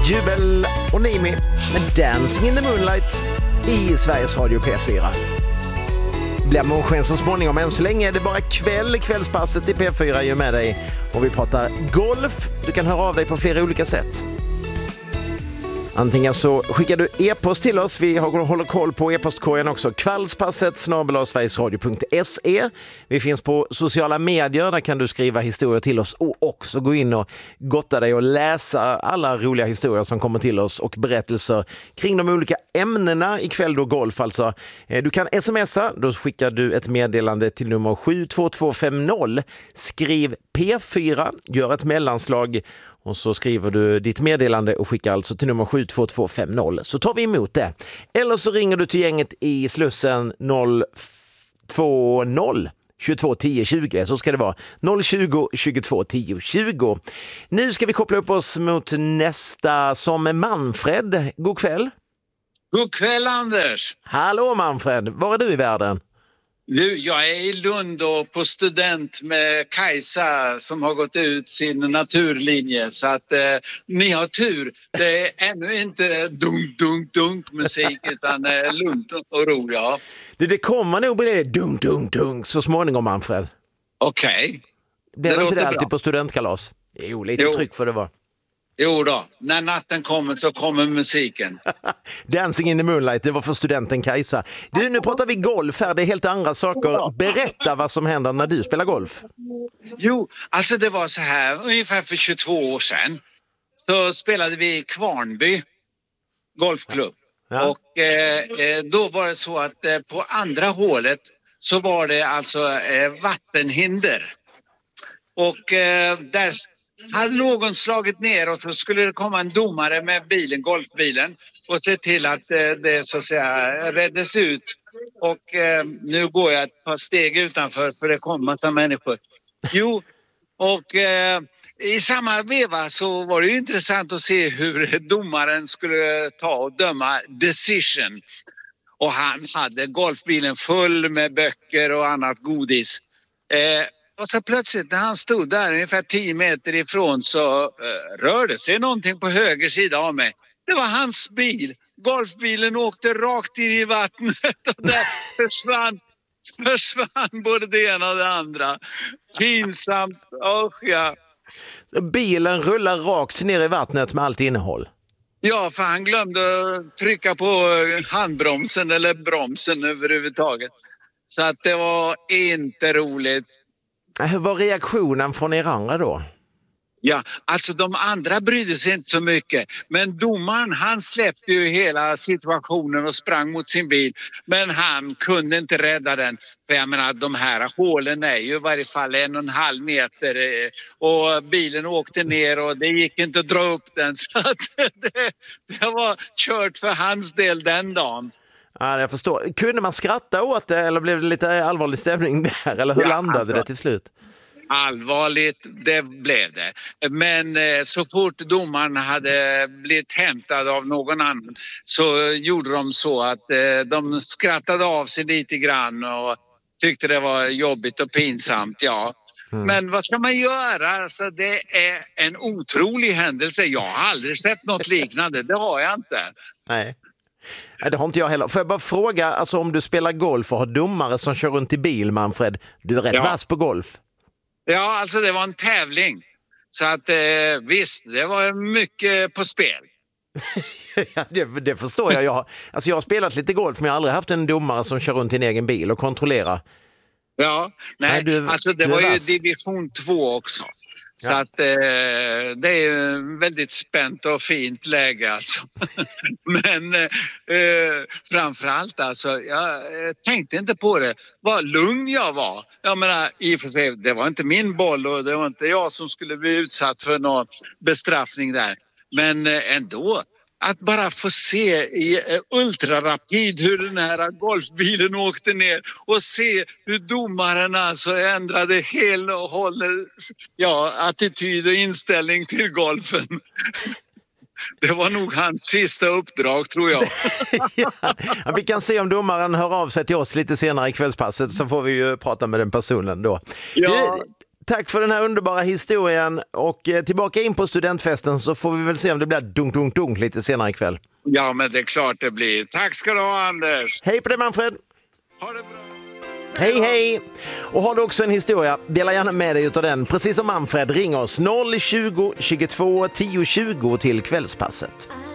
Jubel och Nimi med Dancing in the Moonlight i Sveriges Radio P4. Blir månsken så småningom, än så länge är det bara kvällspasset i P4 är med dig och vi pratar golf. Du kan höra av dig på flera olika sätt. Antingen så skickar du e-post till oss, vi håller koll på e-postkorgen också, kvallspasset@sverigesradio.se. Vi finns på sociala medier, där kan du skriva historier till oss och också gå in och gotta dig och läsa alla roliga historier som kommer till oss och berättelser kring de olika ämnena ikväll då golf alltså. Du kan smsa, då skickar du ett meddelande till nummer 72250, skriv P4, gör ett mellanslag och så skriver du ditt meddelande och skickar alltså till nummer 72250. Så tar vi emot det. Eller så ringer du till gänget i Slussen 020 22 10 20. Så ska det vara 020 22 10 20. Nu ska vi koppla upp oss mot nästa som är Manfred. God kväll. God kväll Anders. Hallå Manfred, var är du i världen? Nu, jag är i Lund och på student med Kajsa som har gått ut sin naturlinje. Så att ni har tur. Det är ännu inte dunk musik utan lugnt och ro. Ja. Det kommer nog bli dunk så småningom Manfred. Okej. Det är inte det alltid bra. På studentkalas? Jo, lite tryck för det var. Jo då, när natten kommer så kommer musiken. Dancing in the Moonlight, det var för studenten Kajsa. Du, nu pratar vi golf här, det är helt andra saker. Berätta vad som händer när du spelar golf. Jo, alltså det var så här, ungefär för 22 år sedan så spelade vi i Kvarnby golfklubb. Ja. Och då var det så att på andra hålet så var det alltså vattenhinder. Och där hade någon slagit ner och så skulle det komma en domare med golfbilen och se till att det så att säga räddes ut. Och nu går jag ett par steg utanför för det kommer massa människor. Jo, och i samma veva så var det ju intressant att se hur domaren skulle ta och döma decision. Och han hade golfbilen full med böcker och annat godis. Och så plötsligt när han stod där ungefär 10 meter ifrån så rörde sig någonting på höger sida av mig. Det var hans bil. Golfbilen åkte rakt in i vattnet och där försvann både det ena och det andra. Pinsamt. Ja. Bilen rullar rakt ner i vattnet med allt innehåll. Ja, för han glömde trycka på handbromsen eller bromsen överhuvudtaget. Så att det var inte roligt. Hur var reaktionen från er andra då? Ja, alltså de andra brydde sig inte så mycket. Men domaren, han släppte ju hela situationen och sprang mot sin bil. Men han kunde inte rädda den. För jag menar, de här hålen är ju i varje fall 1,5 meter. Och bilen åkte ner och det gick inte att dra upp den. Så att det var kört för hans del den dagen. Ja, jag förstår. Kunde man skratta åt det eller blev det lite allvarlig stämning där? Eller hur landade det till slut? Allvarligt, det blev det. Men så fort domaren hade blivit hämtad av någon annan så gjorde de så att de skrattade av sig lite grann och tyckte det var jobbigt och pinsamt, ja. Men vad ska man göra? Alltså, det är en otrolig händelse. Jag har aldrig sett något liknande, det har jag inte. Nej, det har inte jag heller. Får jag bara fråga, alltså, om du spelar golf och har domare som kör runt i bil, Manfred, du är rätt vass på golf. Ja, alltså det var en tävling. Så att visst, det var mycket på spel. Ja, det förstår jag. Jag har spelat lite golf men jag har aldrig haft en domare som kör runt i en egen bil och kontrollerar. Ja, nej, alltså det var ju division 2 också. Så att det är ju väldigt spänt och fint läge alltså. Men framförallt alltså, jag tänkte inte på det. Vad lugn jag var. Jag menar, i och för sig, det var inte min boll och det var inte jag som skulle bli utsatt för någon bestraffning där. Men ändå, att bara få se i ultrarapid hur den här golfbilen åkte ner och se hur domaren alltså ändrade helt och hållet attityd och inställning till golfen. Det var nog hans sista uppdrag, tror jag. Ja, vi kan se om domaren hör av sig till oss lite senare i kvällspasset så får vi ju prata med den personen då. Ja. tack för den här underbara historien och tillbaka in på studentfesten så får vi väl se om det blir dunk lite senare ikväll. Ja, men det är klart det blir. Tack ska du ha, Anders. Hej på dig, Manfred. Ha det bra. Hej! Och har du också en historia, dela gärna med dig utav den. Precis som Manfred, ring oss 020 22 10 20 till Kvällspasset.